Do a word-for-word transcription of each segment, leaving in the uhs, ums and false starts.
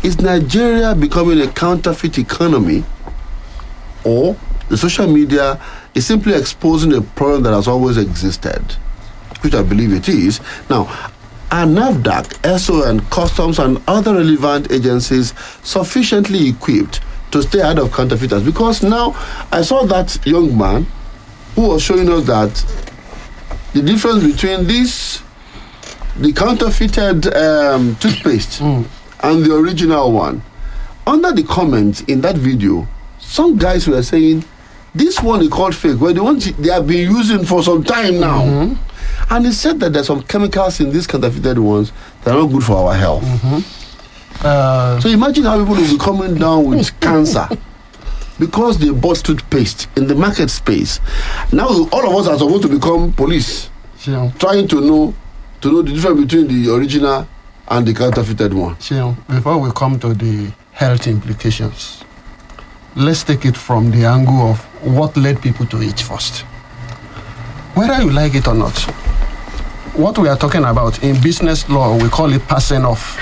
Is Nigeria becoming a counterfeit economy, or the social media is simply exposing a problem that has always existed, which I believe it is? Now, are NAFDAC, S O, and Customs and other relevant agencies sufficiently equipped to stay ahead of counterfeiters? Because now I saw that young man who was showing us that the difference between this, the counterfeited um, toothpaste mm. and the original one. Under the comments in that video, some guys were saying, this one is called fake, where the ones they have been using for some time now. Mm-hmm. And he said that there's some chemicals in these counterfeited ones that are not good for our health. Mm-hmm. Uh, so imagine how people will be coming down with cancer because they bought toothpaste in the market space. Now all of us are supposed to become police, yeah. trying to know to know the difference between the original and the counterfeited one. Yeah. Before we come to the health implications, let's take it from the angle of what led people to it first. Whether you like it or not, what we are talking about in business law, we call it passing off.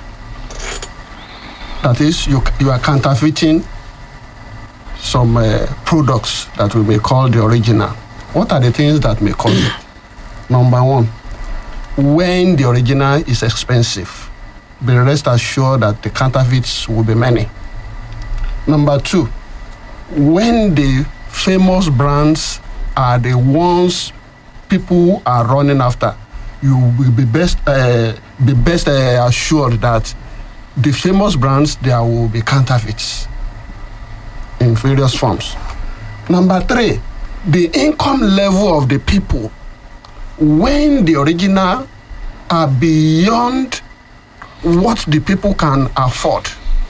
That is, you, you are counterfeiting some uh, products that we may call the original. What are the things that may cause it? Number one, when the original is expensive, be rest assured that the counterfeits will be many. Number two, when the famous brands are the ones people are running after, you will be best uh, be best uh, assured that the famous brands, there will be counterfeits in various forms. Number three, the income level of the people, when the original are beyond what the people can afford.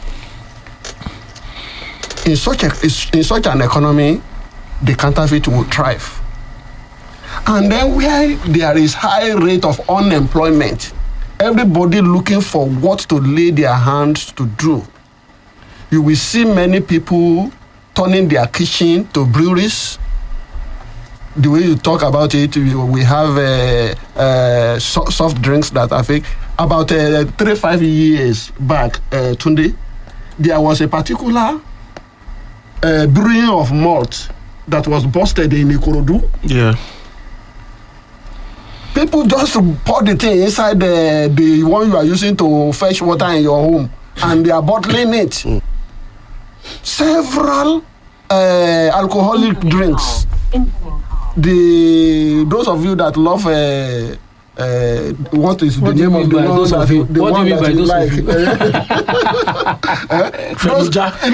In such a in such an economy, the counterfeit will thrive. And then where there is high rate of unemployment, everybody looking for what to lay their hands to do, you will see many people turning their kitchen to breweries. The way you talk about it, we have uh, uh, so- soft drinks that I think about uh, three, five years back, uh, Tunde, there was a particular uh, brewing of malt that was busted in Ikorodu. Yeah. People just pour the thing inside the, the one you are using to fetch water in your home, and they are bottling it. Mm. Several uh, alcoholic drinks. The those of you that love uh, uh, what is what the name of the one that you, the what one do you mean that by you those like? Those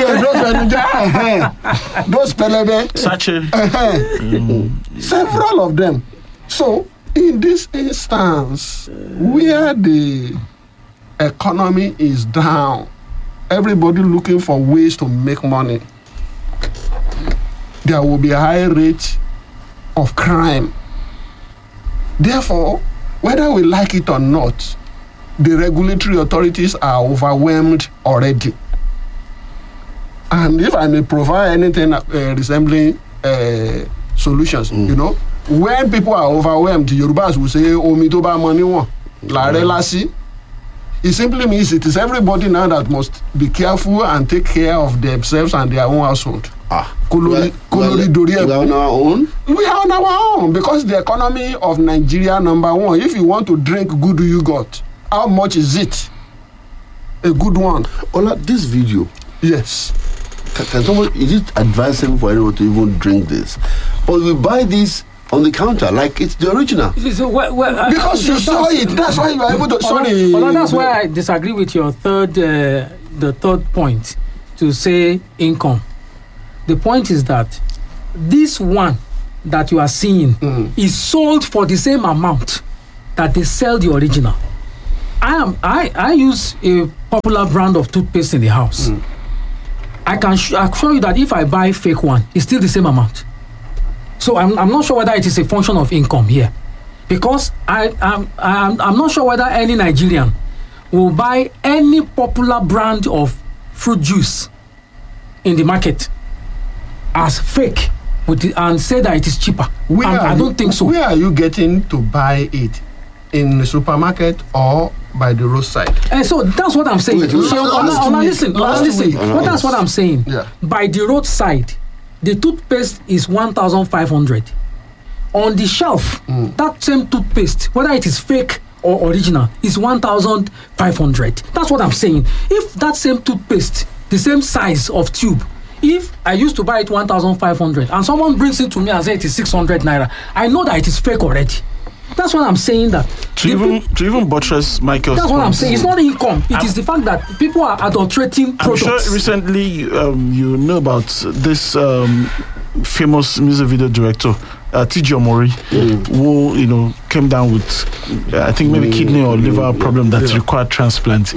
those those pelebe Sachet. mm. Several of them. So in this instance, where the economy is down, everybody looking for ways to make money, there will be a high rate of crime. Therefore, whether we like it or not, the regulatory authorities are overwhelmed already. And if I may provide anything uh, resembling uh, solutions, mm. you know, when people are overwhelmed, Yorubas will say, "Omi to ba money won, la relasi." It simply means it is everybody now that must be careful and take care of themselves and their own household. Ah, Kolori, well, Kolori well, we are on our own? We are on our own because the economy of Nigeria, number one, if you want to drink good yogurt, how much is it? A good one. Ola, this video. Yes. Can, can someone, is it advisable for anyone to even drink this? Or we buy this on the counter like it's the original? So, well, well, because uh, you saw it, that's why you are able to. Sorry. Well, that's why I disagree with your third, uh, the third point to say income. The point is that this one that you are seeing mm. is sold for the same amount that they sell the original. I am I, I use a popular brand of toothpaste in the house. Mm. I can sh- assure you that if I buy fake one, it's still the same amount. So I'm I'm not sure whether it is a function of income here, because I I'm I'm, I'm not sure whether any Nigerian will buy any popular brand of fruit juice in the market as fake with the, and say that it is cheaper. Where I don't you, think so. Where are you getting to buy it? In the supermarket or by the roadside. And so that's what I'm saying. Wait, So, last- Ola, last Ola, week- listen, last Ola, listen. week. Well, that's what I'm saying. Yeah. By the roadside, the toothpaste is one thousand five hundred. On the shelf, that same toothpaste, whether it is fake or original, is one thousand five hundred. That's what I'm saying. If that same toothpaste, the same size of tube, if I used to buy it one thousand five hundred and someone brings it to me and says it is six hundred naira, I know that it is fake already. That's what I'm saying. That To the even peop- to even buttress Michael's that's what I'm point, saying. It's not income. It I'm- is the fact that people are adulterating I'm products. sure recently um, you know about this um, famous music video director, uh, T J Omori, who you know came down with uh, I think maybe kidney or liver problem that required transplant.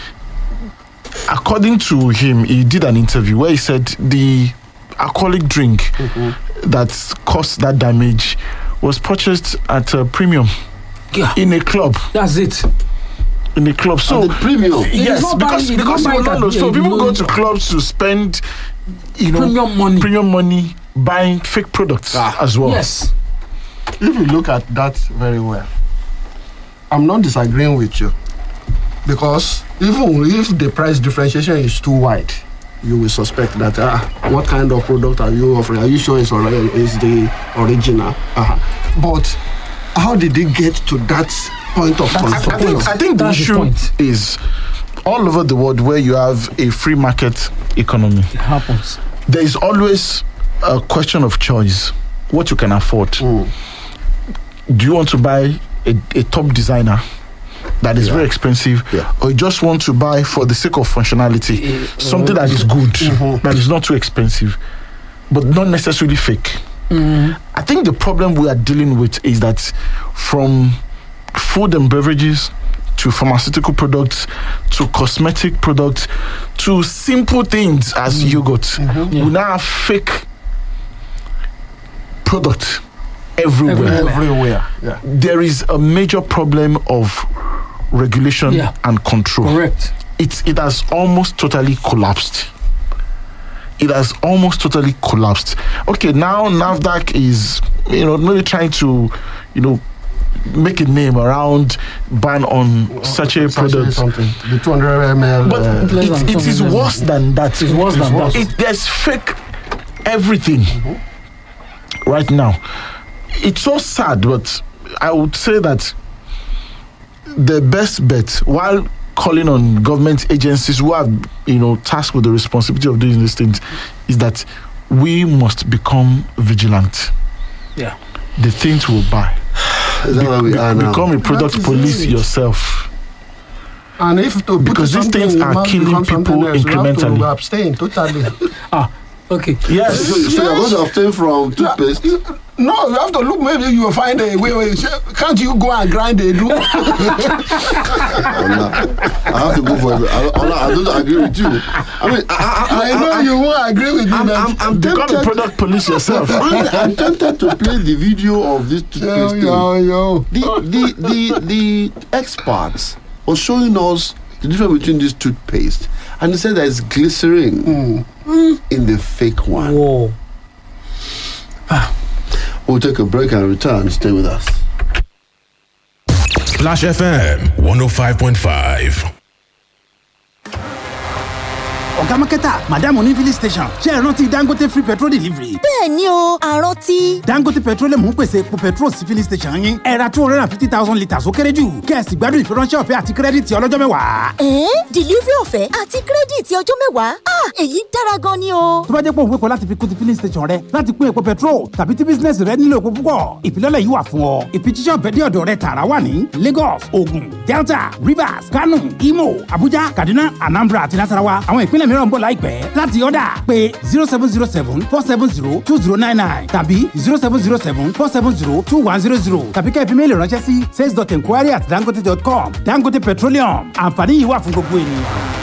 According to him, he did an interview where he said the alcoholic drink that caused that damage was purchased at a premium Yeah, in a club. that's it. In a club, so And the premium. It is yes, not because buying- it is because not you buying don't that- know. So yeah, people you go know- to clubs to spend, you know, Premium money. premium money buying fake products Ah. as well. Yes. If you look at that very well, I'm not disagreeing with you, because even if the price differentiation is too wide, you will suspect that ah, what kind of product are you offering? Are you sure it's ori- is the original? Uh-huh. But how did it get to that point of I, I consumption? think I think the That's the issue point. is all over the world where you have a free market economy. It happens. There is always a question of choice. What you can afford. Mm. Do you want to buy a, a top designer that is Yeah. very expensive, Yeah. or you just want to buy for the sake of functionality something that is good, that is not too expensive, but not necessarily fake? I think the problem we are dealing with is that from food and beverages to pharmaceutical products to cosmetic products to simple things as yogurt, we now have fake product everywhere. Everywhere. Everywhere. Yeah. There is a major problem of regulation Yeah. and control. Correct. It it has almost totally collapsed. It has almost totally collapsed. Okay, now NAFDAC is, you know, maybe trying to, you know, make a name around ban on such a Sachet product. something. The two hundred milliliters. But uh, Less than it, it is two hundred. worse than that. It's worse than that. It, there's fake everything right now. It's so sad, but I would say that the best bet, while calling on government agencies who are, you know, tasked with the responsibility of doing these things, is that we must become vigilant. Yeah. The things we'll buy. Is that where we are now? Become a product That is police it. yourself. And if to put Because these something, things it are must killing become something people else. You have to incrementally. abstain totally. Ah, okay. Yes. So, so you're going to abstain from toothpaste? No, you have to look. Maybe you will find a way. Where you say, can't you go and grind a do? Ola, I have to go for it. I, Ola, I don't agree with you. I mean, I, I, I know you won't agree with me. I'm, but I'm, I'm Become a tempted. product police yourself. I'm, I'm tempted to play the video of this yo, toothpaste. yo, yo. The, the, the, the experts were showing us the difference between this toothpaste, and they said there's glycerin in the fake one. Whoa. We'll take a break and return. Stay with us. Splash F M one oh five point five. ọ̀gá mákẹ́tà madam ní filling station ṣe é rántí dangote free petrol delivery. bẹ́ẹ̀ ni o àrántí. dangote petroleum ń pèsè epo petrol sí filling station yín ẹ ra two hundred and fifty thousand litres ó kéré jù kẹ́ẹ̀sì gbádùn ìfiránṣẹ́ ọ̀fẹ́ àti kírẹ́dìtì ọlọ́jọ́ mẹ́wàá. ẹ̀ẹ́n delivery ọ̀fẹ́ àti kírẹ́dìtì ọjọ́ mẹ́wàá ah èyí dára gan ni o. tó bá jẹ́ pé òun wépo láti fi kún ti filling station rẹ láti pín epo petrol tàbí tí bísínẹ́sì rẹ nílò epo púpọ̀ ìfilọ́lẹ̀ yìí wà fún ọ. ìfijíṣẹ́ ọ̀fẹ́ dé ọ̀dọ̀ rẹ tààrà wà ní Lagos, Ogun, Delta, Rivers, Kano, Imo, Abuja, Kaduna, Anambra àti Nasarawa. àwọn ìpínlẹ̀ mìíràn ń bọ̀ láìpẹ́ láti ọ̀dà pé zero seven zero seven four seven zero two zero nine nine tàbí zero seven zero seven four seven zero two one zero zero tàbí kẹ́ ẹ fi méèlì ránṣẹ́ sí sales dot enquiry at dangote dot com. Dangote Petroleum àǹfààní yìí wà fún gbogbo ènìyàn.